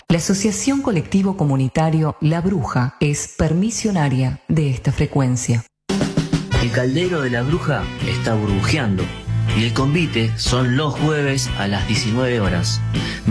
La Asociación Colectivo Comunitario La Bruja es permisionaria de esta frecuencia. El caldero de la bruja está burbujeando y el convite son los jueves a las 19 horas.